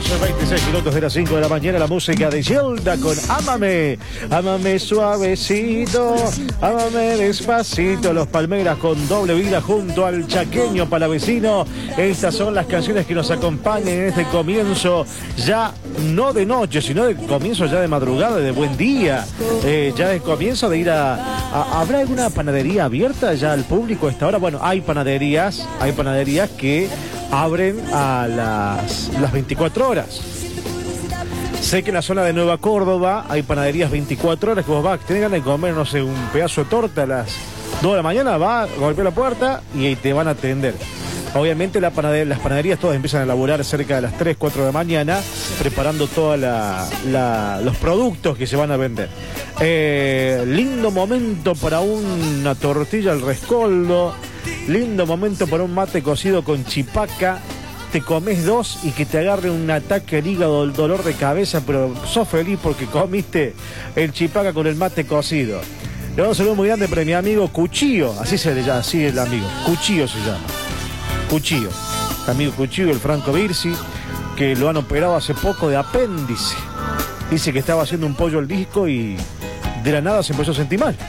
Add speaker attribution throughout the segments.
Speaker 1: 26 minutos de las 5 de la mañana, la música de Gilda con Ámame, ámame suavecito, ámame despacito. Los Palmeras con Doble Vida junto al chaqueño palavecino. Estas son las canciones que nos acompañan en este comienzo, ya no de noche, sino de comienzo ya de madrugada, de buen día. Ya de comienzo de ir ¿habrá alguna panadería abierta ya al público a esta hora? Bueno, hay panaderías que abren a las 24 horas. Sé que en la zona de Nueva Córdoba hay panaderías 24 horas que vos vas, tenés ganas de comer, no sé, un pedazo de torta a las 2 de la mañana, va, golpea la puerta y ahí te van a atender. Obviamente las panaderías todas empiezan a elaborar cerca de las 3, 4 de la mañana, preparando todos los productos que se van a vender. Lindo momento para una tortilla al rescoldo, lindo momento para un mate cocido con chipaca. Te comes dos y que te agarre un ataque al hígado, el dolor de cabeza, pero sos feliz porque comiste el chipaca con el mate cocido. Le doy un saludo muy grande para mi amigo Cuchillo, así se le llama, así el amigo, Cuchillo se llama. Cuchillo, amigo Cuchillo, el Franco Virsi, que lo han operado hace poco de apéndice. Dice que estaba haciendo un pollo al disco y de la nada se empezó a sentir mal.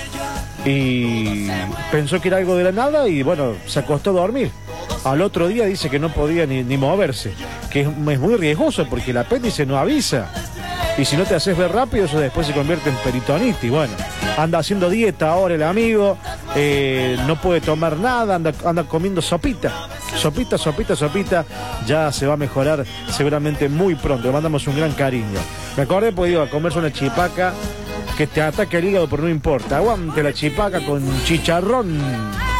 Speaker 1: Y pensó que era algo de la nada y bueno, se acostó a dormir. Al otro día dice que no podía ni moverse, que es muy riesgoso porque el apéndice no avisa. Y si no te haces ver rápido, eso después se convierte en peritonitis. Bueno, anda haciendo dieta ahora el amigo, no puede tomar nada, anda comiendo sopita, ya se va a mejorar seguramente muy pronto. Le mandamos un gran cariño. Me acordé, pues digo, a comerse una chipaca que te ataque el hígado, pero no importa. Aguante la chipaca con chicharrón.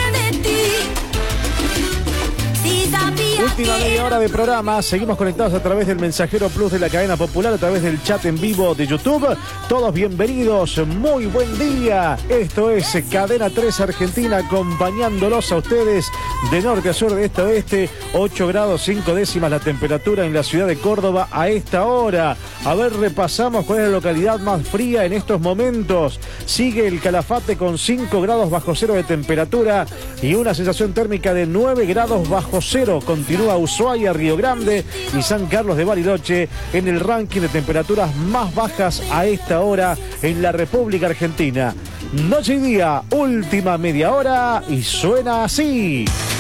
Speaker 1: Última media hora de programa, seguimos conectados a través del Mensajero Plus de la Cadena Popular, a través del chat en vivo de YouTube. Todos bienvenidos, muy buen día. Esto es Cadena 3 Argentina, acompañándolos a ustedes de norte a sur, de este a oeste. 8 grados 5 décimas la temperatura en la ciudad de Córdoba a esta hora. A ver, repasamos cuál es la localidad más fría en estos momentos. Sigue el Calafate con 5 grados bajo cero de temperatura y una sensación térmica de 9 grados bajo cero. Continúa Ushuaia, Río Grande y San Carlos de Bariloche en el ranking de temperaturas más bajas a esta hora en la República Argentina. Noche y día, última media hora y suena así.